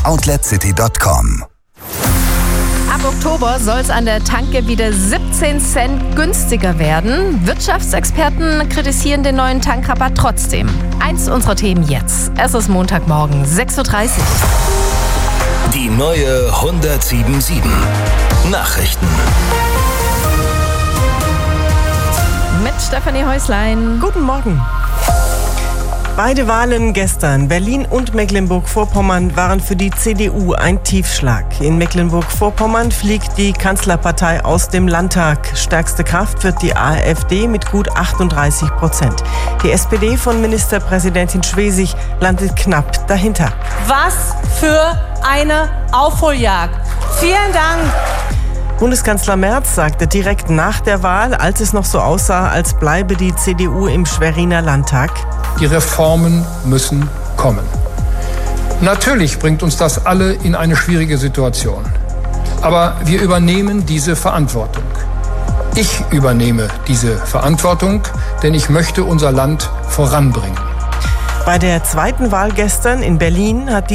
outletcity.com. Ab Oktober soll es an der Tanke wieder 17 Cent günstiger werden. Wirtschaftsexperten kritisieren den neuen Tankrabatt trotzdem. Eins unserer Themen jetzt. Es ist Montagmorgen, 6:30 Uhr. Die neue 107.7 Nachrichten. Mit Stefanie Häuslein. Guten Morgen. Beide Wahlen gestern, Berlin und Mecklenburg-Vorpommern, waren für die CDU ein Tiefschlag. In Mecklenburg-Vorpommern fliegt die Kanzlerpartei aus dem Landtag. Stärkste Kraft wird die AfD mit gut 38%. Die SPD von Ministerpräsidentin Schwesig landet knapp dahinter. Was für eine Aufholjagd. Vielen Dank. Bundeskanzler Merz sagte direkt nach der Wahl, als es noch so aussah, als bleibe die CDU im Schweriner Landtag: Die Reformen müssen kommen. Natürlich bringt uns das alle in eine schwierige Situation. Aber wir übernehmen diese Verantwortung. Ich übernehme diese Verantwortung, denn ich möchte unser Land voranbringen. Bei der zweiten Wahl gestern in Berlin hat